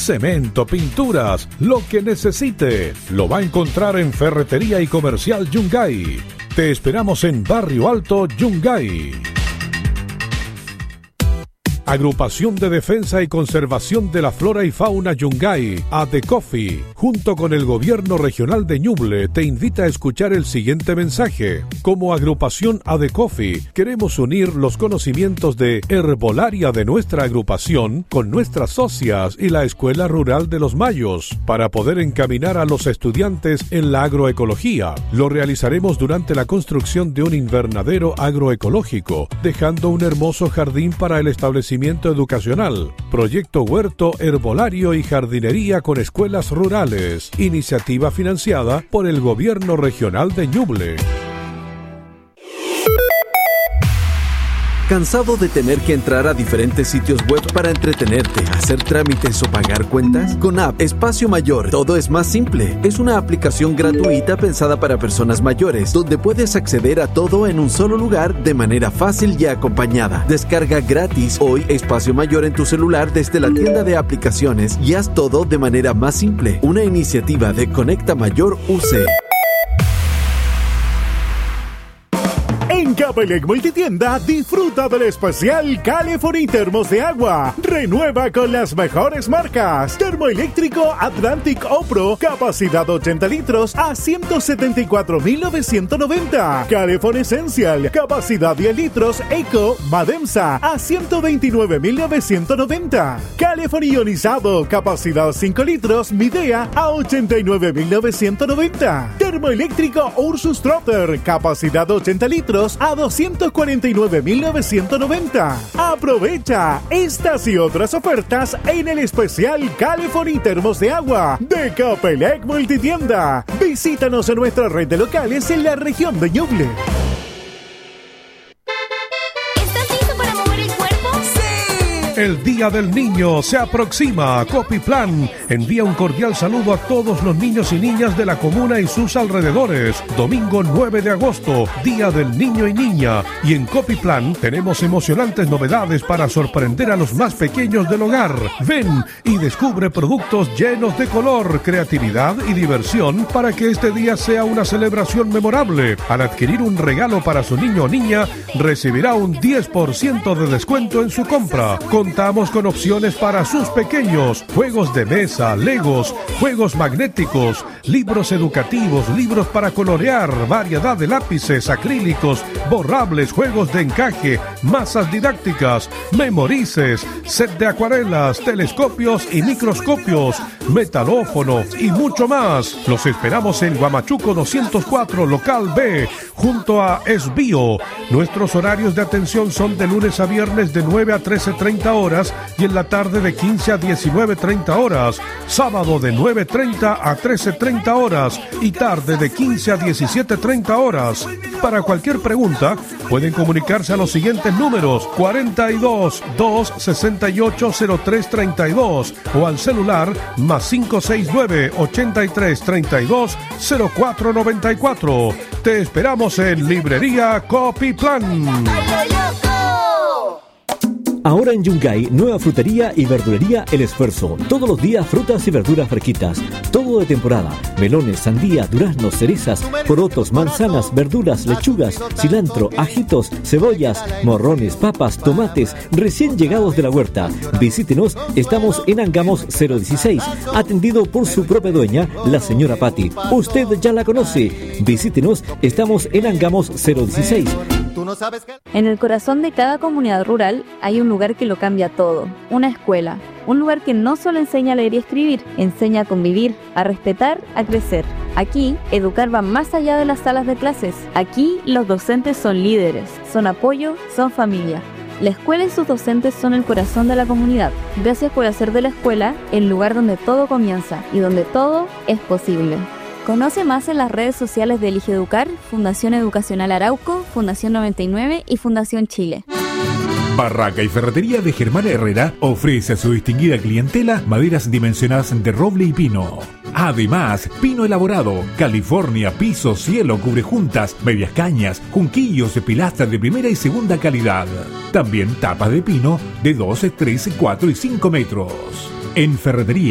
cemento, pinturas, lo que necesite. Lo va a encontrar en Ferretería y Comercial Yungay. Te esperamos en Barrio Alto, Yungay. Agrupación de Defensa y Conservación de la Flora y Fauna Yungay, ADECOFI, junto con el Gobierno Regional de Ñuble, te invita a escuchar el siguiente mensaje. Como agrupación ADECOFI, queremos unir los conocimientos de herbolaria de nuestra agrupación con nuestras socias y la Escuela Rural de los Mayos, para poder encaminar a los estudiantes en la agroecología. Lo realizaremos durante la construcción de un invernadero agroecológico, dejando un hermoso jardín para el establecimiento educacional, proyecto huerto, herbolario y jardinería con escuelas rurales, iniciativa financiada por el Gobierno Regional de Ñuble. ¿Cansado de tener que entrar a diferentes sitios web para entretenerte, hacer trámites o pagar cuentas? Con App Espacio Mayor, todo es más simple. Es una aplicación gratuita pensada para personas mayores, donde puedes acceder a todo en un solo lugar de manera fácil y acompañada. Descarga gratis hoy Espacio Mayor en tu celular desde la tienda de aplicaciones y haz todo de manera más simple. Una iniciativa de Conecta Mayor UC. En Capelec Multitienda, disfruta del especial California Termos de Agua. Renueva con las mejores marcas. Termoeléctrico Atlantic Opro, capacidad 80 litros a 174.990. California Essential, capacidad 10 litros Eco Mademsa a 129.990. California Ionizado, capacidad 5 litros Midea a 89.990. Termoeléctrico Ursus Trotter, capacidad 80 litros a 249.990. Aprovecha estas y otras ofertas en el especial California Termos de Agua de Capelec Multitienda. Visítanos en nuestra red de locales en la región de Ñuble. El Día del Niño se aproxima. Copiplan envía un cordial saludo a todos los niños y niñas de la comuna y sus alrededores. Domingo 9 de agosto, Día del Niño y Niña. Y en Copiplan tenemos emocionantes novedades para sorprender a los más pequeños del hogar. Ven y descubre productos llenos de color, creatividad y diversión para que este día sea una celebración memorable. Al adquirir un regalo para su niño o niña, recibirá un 10% de descuento en su compra. Contamos con opciones para sus pequeños, juegos de mesa, legos, juegos magnéticos, libros educativos, libros para colorear, variedad de lápices, acrílicos, borrables, juegos de encaje, masas didácticas, memorices, set de acuarelas, telescopios y microscopios, metalófono y mucho más. Los esperamos en Guamachuco 204, local B, junto a Esbio. Nuestros horarios de atención son de lunes a viernes de 9 a 13:30 horas y en la tarde de 15 a 19:30 horas, sábado de 9:30 a 13:30 horas y tarde de 15 a 17:30 horas. Para cualquier pregunta, pueden comunicarse a los siguientes números: 42 268 0332 o al celular +569 83 32 0494. Te esperamos en Librería Copiplan. Ahora en Yungay, nueva frutería y verdulería El Esfuerzo. Todos los días frutas y verduras fresquitas. Todo de temporada. Melones, sandía, duraznos, cerezas, porotos, manzanas, verduras, lechugas, cilantro, ajitos, cebollas, morrones, papas, tomates, recién llegados de la huerta. Visítenos, estamos en Angamos 016, atendido por su propia dueña, la señora Patti. Usted ya la conoce. Visítenos, estamos en Angamos 016. En el corazón de cada comunidad rural hay un lugar que lo cambia todo, una escuela. Un lugar que no solo enseña a leer y escribir, enseña a convivir, a respetar, a crecer. Aquí, educar va más allá de las salas de clases. Aquí, los docentes son líderes, son apoyo, son familia. La escuela y sus docentes son el corazón de la comunidad. Gracias por hacer de la escuela el lugar donde todo comienza y donde todo es posible. Conoce más en las redes sociales de Elige Educar, Fundación Educacional Arauco, Fundación 99 y Fundación Chile. Barraca y Ferretería de Germán Herrera ofrece a su distinguida clientela maderas dimensionadas de roble y pino. Además, pino elaborado, California, piso, cielo, cubrejuntas, medias cañas, junquillos, pilastras de primera y segunda calidad. También tapas de pino de 12, 13, 4 y 5 metros. En Ferretería